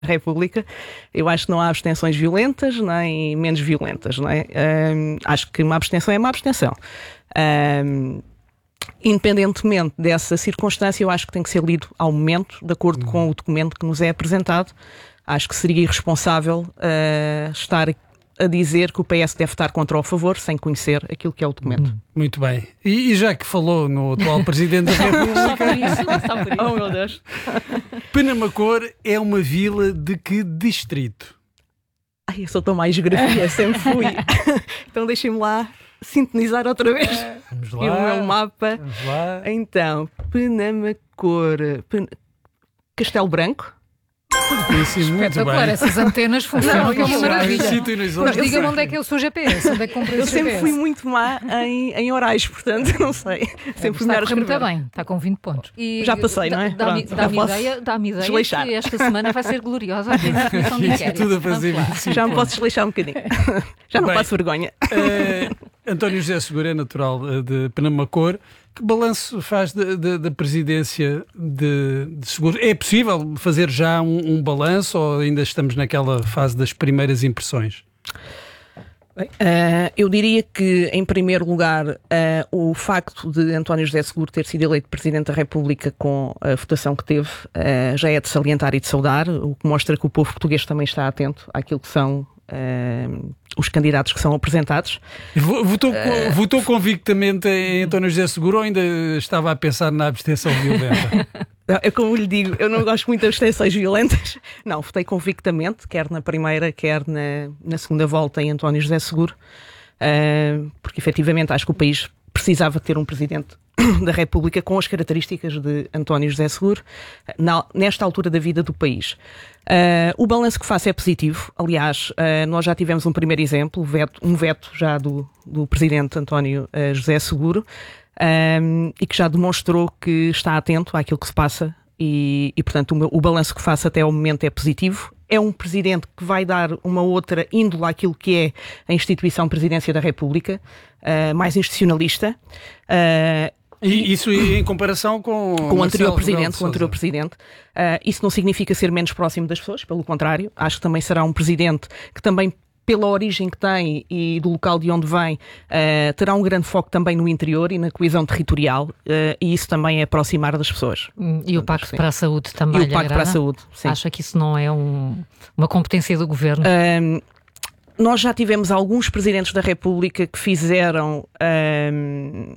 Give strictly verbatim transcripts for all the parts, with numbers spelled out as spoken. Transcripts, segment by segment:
República. Eu acho que não há abstenções violentas nem menos violentas, não é? Um, acho que uma abstenção é uma abstenção. Um, independentemente dessa circunstância, eu acho que tem que ser lido ao momento, de acordo com o documento que nos é apresentado. Acho que seria irresponsável uh, estar a dizer que o P S deve estar contra ou a favor, sem conhecer aquilo que é o documento. Muito bem. E, e já que falou no atual Presidente da República... Só por isso, só por isso. Oh, meu Deus. Penamacor é uma vila de que distrito? Ai, eu sou tão mais geografia, sempre fui. Então deixem-me lá sintonizar outra vez. Vamos E o lá. meu mapa. Vamos lá. Então, Penamacor... Pen... Castelo Branco. Isso, muito Espetacular, bem. essas antenas funcionam como uma maravilha. Sítio no Mas Horizonte. diga-me onde é que é o seu G P S, onde é que comprei Eu o G P sempre S? fui muito má em, em horários, portanto, não sei. Sempre fui Está melhor a a correr muito escrever. bem, está com vinte pontos. E Já passei, não é? Dá-me Pronto, dá-me já posso ideia, dá-me ideia desleixar. que esta semana vai ser gloriosa aqui na Comissão de Inquérito. Tudo a fazer Vamos lá. vinte e cinco Já me pontos. posso desleixar um bocadinho. Já não Bem. passo vergonha. Eh, António José Seguro é natural eh, de Penamacor. Que balanço faz da- da da presidência de, de Seguro? É possível fazer já um, um balanço ou ainda estamos naquela fase das primeiras impressões? Bem, uh, eu diria que, em primeiro lugar, uh, o facto de António José Seguro ter sido eleito Presidente da República com a votação que teve uh, já é de salientar e de saudar, o que mostra que o povo português também está atento àquilo que são uh, os candidatos que são apresentados. Vo- Votou, co- votou convictamente em António José Seguro ou ainda estava a pensar na abstenção violenta? É como lhe digo, eu não gosto muito de abstenções violentas. Não, votei convictamente, quer na primeira, quer na, na segunda volta em António José Seguro, uh, porque efetivamente acho que o país precisava ter um Presidente da República com as características de António José Seguro, na, nesta altura da vida do país. Uh, o balanço que faço é positivo. Aliás, uh, nós já tivemos um primeiro exemplo, veto, um veto já do, do Presidente António uh, José Seguro, um, e que já demonstrou que está atento àquilo que se passa e, e portanto, o, meu, o balanço que faço até ao momento é positivo. É um Presidente que vai dar uma outra índole àquilo que é a instituição Presidência da República, uh, mais institucionalista. Uh, E isso em comparação com, com o anterior Marcelo presidente, Rebelo de com o anterior Sousa. presidente. Uh, isso não significa ser menos próximo das pessoas, pelo contrário, acho que também será um presidente que também, pela origem que tem e do local de onde vem, uh, terá um grande foco também no interior e na coesão territorial, uh, e isso também é aproximar das pessoas. Hum, E o Pacto Sim. para a Saúde também E o lhe Pacto para a agrada? Saúde, sim. Acha que isso não é um- uma competência do Governo? Um, nós já tivemos alguns presidentes da República que fizeram, um,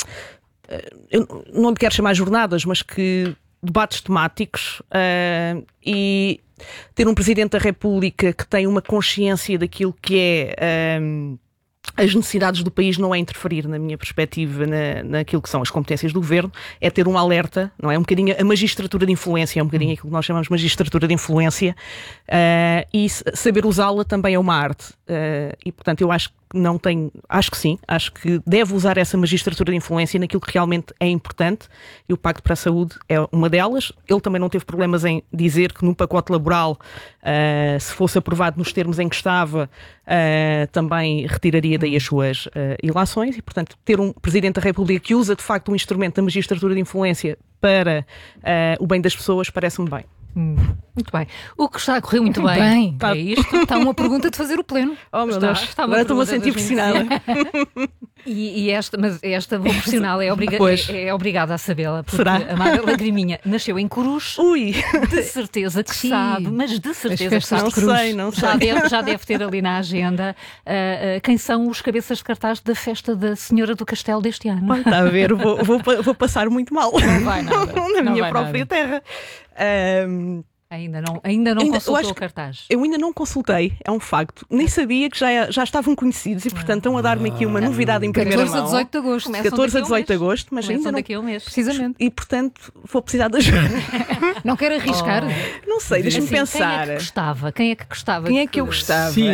eu não lhe quero chamar jornadas, mas que debates temáticos, uh, e ter um Presidente da República que tem uma consciência daquilo que é um, as necessidades do país não é interferir, na minha perspectiva, na, naquilo que são as competências do Governo, é ter um alerta, não é? Um bocadinho a magistratura de influência, é um bocadinho aquilo que nós chamamos de magistratura de influência, uh, e saber usá-la também é uma arte. Uh, e, portanto, eu acho que não tenho, acho que sim, acho que deve usar essa magistratura de influência naquilo que realmente é importante, e o Pacto para a Saúde é uma delas. Ele também não teve problemas em dizer que no pacote laboral, uh, se fosse aprovado nos termos em que estava, uh, também retiraria daí as suas uh, ilações, e portanto ter um Presidente da República que usa de facto um instrumento da magistratura de influência para uh, o bem das pessoas parece-me bem. Hum, Muito bem. O que está a correr muito bem, Bem. é isto. Está uma pergunta de fazer o pleno. Oh meu Está- Deus, está uma agora estou-me a pergunta sentir das pressionada. E, e esta, mas esta vou profissional é, obriga Pois. é, é obrigada a sabê-la, porque Será? a Mara Lagriminha nasceu em Cruz, Ui, de certeza que Sim. sabe, mas de certeza que festas sabe. não de Cruz. sei, não sei. Já deve, já deve ter ali na agenda ah, ah, quem são os cabeças de cartaz da festa da Senhora do Castelo deste ano. Bem, está a ver, vou, vou, vou passar muito mal Não vai nada. na Não minha vai própria nada. terra. Um, Ainda não, ainda não Ainda- eu consultou acho o que- cartaz. eu ainda não consultei, é um facto. Nem sabia que já, já estavam conhecidos e, portanto, estão a dar-me aqui uma novidade em primeira catorze a mão. dezoito de agosto. Começam catorze a daqui a um dezoito de mês. agosto, mas Começam ainda não. daqui a um mês. Precisamente. E, portanto, vou precisar de ajuda. Não quero arriscar. Não sei, deixa-me Assim, pensar. Quem é que gostava? Quem é que gostava? Quem é de- que eu gostava? Sim,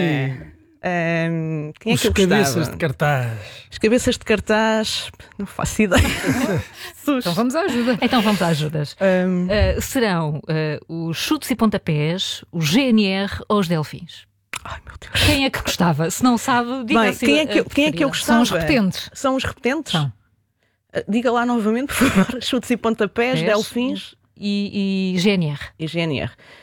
Um, quem é os que eu cabeças gostava? de cartaz. As cabeças de cartaz, não faço ideia. Sus. Então vamos à ajuda. Então vamos às ajudas. Um, Uh, serão uh, os chutes e pontapés, o G N R ou os delfins? Ai, meu Deus. Quem é que gostava? Se não sabe, diga Bem, assim. quem é que eu, a quem é que eu preferida. gostava? São os repetentes. São os repetentes? São. Uh, Diga lá novamente, por favor. Chutes e pontapés, Pés. delfins E, e G N R. e G N R.